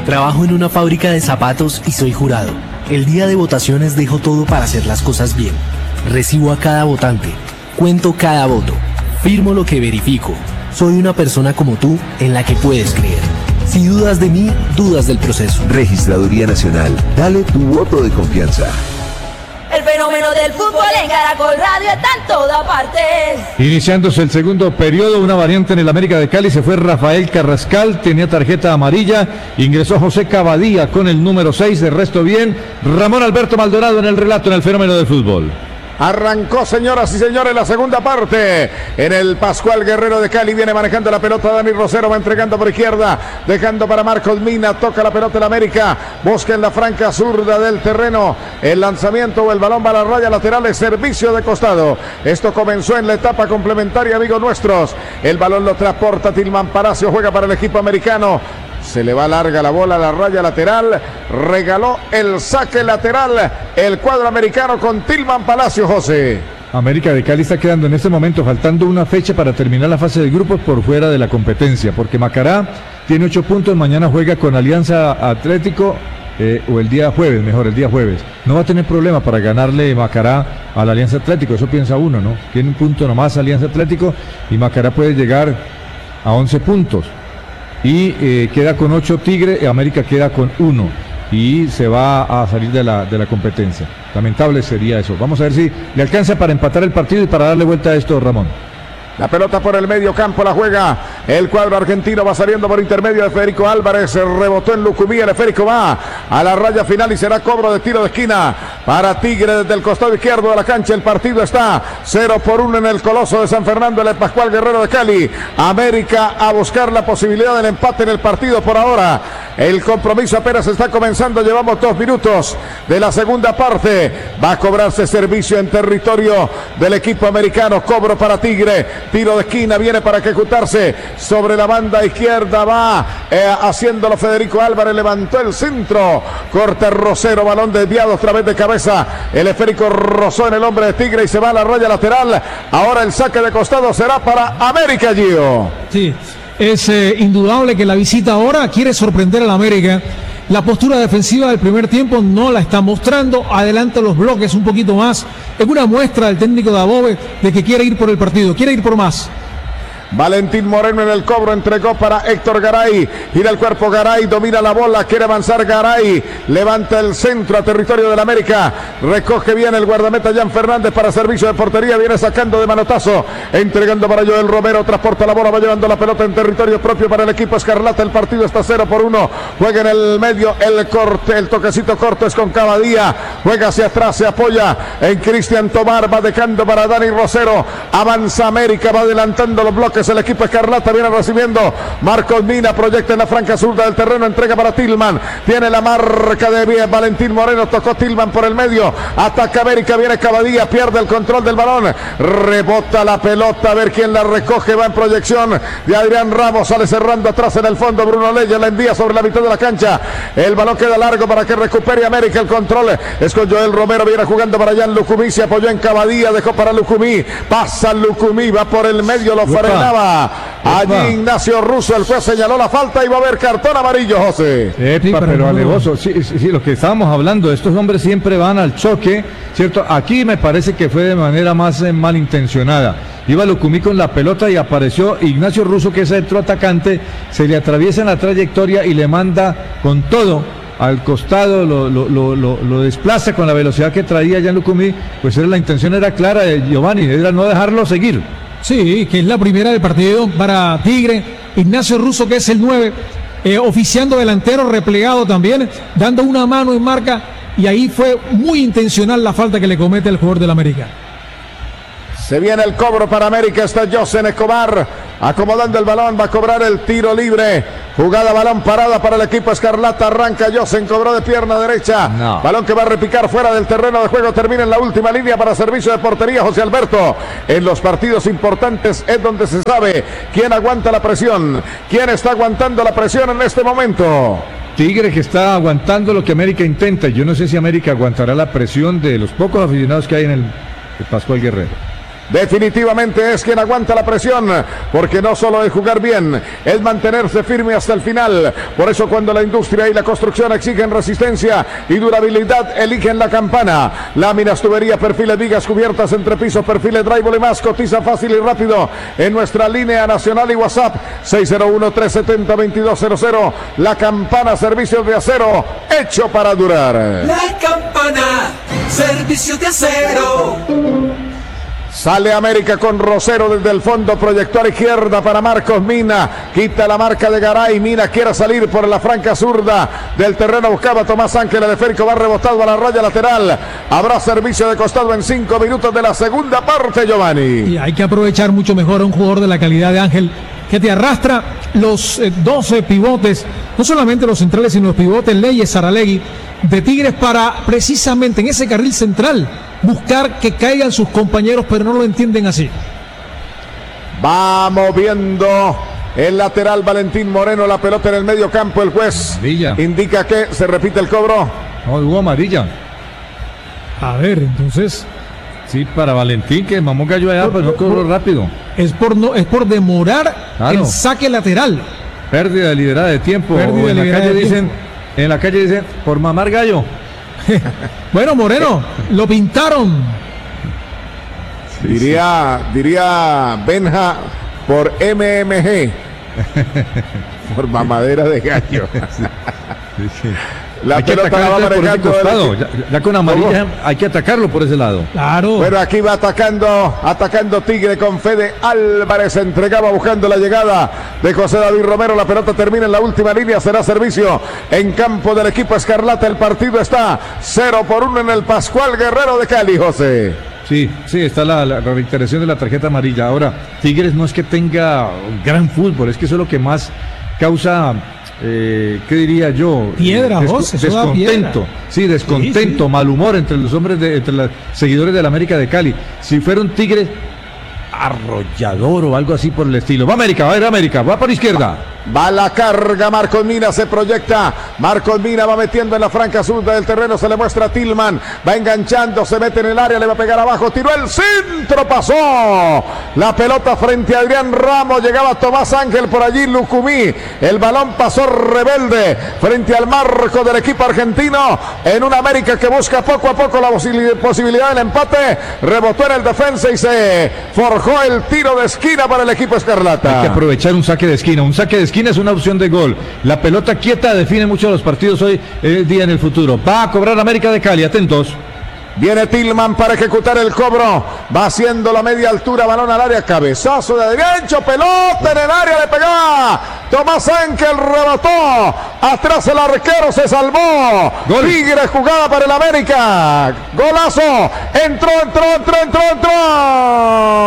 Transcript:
Trabajo en una fábrica de zapatos y soy jurado. El día de votaciones dejo todo para hacer las cosas bien. Recibo a cada votante. Cuento cada voto. Firmo lo que verifico. Soy una persona como tú en la que puedes creer. Si dudas de mí, dudas del proceso. Registraduría Nacional. Dale tu voto de confianza. El fenómeno del fútbol en Caracol Radio está en toda parte. Iniciándose el segundo periodo, una variante en el América de Cali, se fue Rafael Carrascal, tenía tarjeta amarilla, ingresó José Cavadía con el número 6, de resto bien. Ramón Alberto Maldonado en el relato en el fenómeno del fútbol. Arrancó, señoras y señores, la segunda parte. En el Pascual Guerrero de Cali viene manejando la pelota Dani Rosero, va entregando por izquierda, dejando para Marcos Mina, toca la pelota el América, busca en la franca zurda del terreno el lanzamiento o el balón va a la raya lateral de servicio de costado. Esto comenzó en la etapa complementaria, amigos nuestros. El balón lo transporta Tilman Palacio, juega para el equipo americano. Se le va larga la bola a la raya lateral. Regaló el saque lateral el cuadro americano con Tilman Palacio, José. América de Cali está quedando en este momento, faltando una fecha para terminar la fase de grupos, por fuera de la competencia, porque Macará tiene 8 puntos, mañana juega con Alianza Atlético, o el día jueves, mejor, el día jueves. No va a tener problema para ganarle Macará a la Alianza Atlético, eso piensa uno, ¿no? Tiene un punto nomás Alianza Atlético y Macará puede llegar a 11 puntos. Y queda con 8 Tigre, América queda con 1 y se va a salir de la competencia. Lamentable sería eso. Vamos a ver si le alcanza para empatar el partido y para darle vuelta a esto, Ramón. La pelota por el medio campo la juega el cuadro argentino, va saliendo por intermedio de Federico Álvarez, rebotó en Lucumí, el esférico va a la raya final y será cobro de tiro de esquina para Tigre desde el costado izquierdo de la cancha. El partido está 0-1 en el Coloso de San Fernando, en el Pascual Guerrero de Cali. América a buscar la posibilidad del empate en el partido por ahora. El compromiso apenas está comenzando, llevamos 2 minutos de la segunda parte. Va a cobrarse servicio en territorio del equipo americano, cobro para Tigre. Tiro de esquina viene para ejecutarse sobre la banda izquierda, va haciéndolo Federico Álvarez, levantó el centro, corta Rosero, balón desviado otra vez de cabeza, el esférico rozó en el hombre de Tigre y se va a la raya lateral. Ahora el saque de costado será para América, Gio. Sí, es indudable que la visita ahora quiere sorprender al América. La postura defensiva del primer tiempo no la está mostrando, adelanta los bloques un poquito más. Es una muestra del técnico de Above de que quiere ir por el partido, quiere ir por más. Valentín Moreno en el cobro, entregó para Héctor Garay, gira el cuerpo Garay, domina la bola, quiere avanzar Garay, levanta el centro a territorio del América, recoge bien el guardameta Jan Fernández para servicio de portería, viene sacando de manotazo, entregando para Joel Romero, transporta la bola, va llevando la pelota en territorio propio para el equipo Escarlata. El partido está 0-1, juega en el medio, el toquecito corto es con Cavadía, juega hacia atrás, se apoya en Cristian Tomar, va dejando para Dani Rosero, avanza América, va adelantando los bloques. El equipo Escarlata viene recibiendo Marcos Mina, proyecta en la franca zurda del terreno, entrega para Tilman, tiene la marca de Valentín Moreno, tocó Tilman por el medio, ataca América, viene Cavadía, pierde el control del balón, rebota la pelota, a ver quién la recoge, va en proyección de Adrián Ramos, sale cerrando atrás en el fondo, Bruno Leyes la envía sobre la mitad de la cancha, el balón queda largo para que recupere América, el control es con Joel Romero, viene jugando para Jan Lucumí, se apoyó en Cavadía, dejó para Lucumí, pasa Lucumí, va por el medio, lo frenaba allí Ignacio Russo, el juez señaló la falta y va a haber cartón amarillo, José. Pero alevoso, sí, lo que estábamos hablando, estos hombres siempre van al choque, ¿cierto? Aquí me parece que fue de manera más malintencionada. Iba Lucumí con la pelota y apareció Ignacio Russo, que es el otro atacante, se le atraviesa en la trayectoria y le manda con todo al costado, lo desplaza con la velocidad que traía Jan Lucumí. Pues la intención era clara de Giovanni, era no dejarlo seguir. Sí, que es la primera del partido para Tigre. Ignacio Russo, que es el 9, oficiando delantero, replegado también, dando una mano en marca, y ahí fue muy intencional la falta que le comete el jugador del América. Se viene el cobro para América, está Josen Escobar acomodando el balón, va a cobrar el tiro libre, jugada balón parada para el equipo Escarlata, arranca Josen, cobró de pierna derecha, balón que va a repicar fuera del terreno de juego, termina en la última línea para servicio de portería. José Alberto, en los partidos importantes es donde se sabe quién aguanta la presión, quién está aguantando la presión en este momento. Tigre, que está aguantando lo que América intenta. Yo no sé si América aguantará la presión de los pocos aficionados que hay en el Pascual Guerrero. definitivamente es quien aguanta la presión, porque no solo es jugar bien, es mantenerse firme hasta el final. Por eso cuando la industria y la construcción exigen resistencia y durabilidad, eligen La Campana. Láminas, tubería, perfiles, vigas, cubiertas, entrepisos, perfiles, drywall y más. Cotiza fácil y rápido en nuestra línea nacional y WhatsApp 601-370-2200. La Campana, servicios de acero hecho para durar. La Campana, servicios de acero. Sale América con Rosero desde el fondo, proyector izquierda para Marcos Mina, quita la marca de Garay, Mina quiere salir por la franca zurda del terreno, buscaba Tomás Ángel, el esférico va rebotado a la raya lateral, habrá servicio de costado en 5 minutos de la segunda parte, Giovanni. Y hay que aprovechar mucho mejor a un jugador de la calidad de Ángel, que te arrastra los 12 pivotes, no solamente los centrales, sino los pivotes Leyes, Saralegui, de Tigres, para precisamente en ese carril central buscar que caigan sus compañeros, pero no lo entienden así. Va moviendo el lateral Valentín Moreno, la pelota en el medio campo, el juez Amarilla. indica que se repite el cobro. No, hubo amarilla. A ver, entonces Sí, para Valentín, que mamó gallo allá, pero no cobró rápido. es por demorar Claro. el saque lateral. Pérdida de liderada de tiempo. Pérdida O de en la liderada calle de dicen, tiempo. en la calle dicen, por mamar gallo. Bueno, Moreno, lo pintaron. Diría Benja por MMG. Por mamadera de gallo. La Hay que pelota la va atacar por ese manejando costado. el- Ya con amarilla hay que atacarlo por ese lado. Claro. Bueno, aquí va atacando Tigre con Fede Álvarez, entregaba buscando la llegada de José David Romero, la pelota termina en la última línea, será servicio en campo del equipo Escarlata, el partido está 0-1 en el Pascual Guerrero de Cali, José. Sí, está la reiteración de la tarjeta amarilla. Ahora, Tigres no es que tenga gran fútbol, es que eso es lo que más causa, ¿qué diría yo? Piedra, José, eso da descontento. piedra. Sí, descontento, Sí. mal humor entre los hombres, entre los seguidores del América de Cali. Si fuera un Tigre arrollador o algo así por el estilo. Va América, va a ir América, va por izquierda. Va la carga, Marcos Mina se proyecta, Marcos Mina va metiendo en la franca zurda del terreno, se le muestra a Tillman, va enganchando, se mete en el área, le va a pegar abajo, tiró el centro, pasó la pelota frente a Adrián Ramos, llegaba Tomás Ángel por allí, Lucumí, el balón pasó rebelde frente al marco del equipo argentino, en una América que busca poco a poco la posibilidad del empate, rebotó en el defensa y se forjó el tiro de esquina para el equipo Escarlata. Hay que aprovechar un saque de esquina. Un saque de esquina es una opción de gol. La pelota quieta define mucho los partidos hoy, el día en el futuro. Va a cobrar América de Cali, atentos. Viene Tillman para ejecutar el cobro. Va haciendo la media altura, balón al área, cabezazo de derecho, pelota en el área, le pegaba Tomás Ángel, rebotó. Atrás el arquero se salvó. Gol. Tigre, jugada para el América. Golazo. Entró.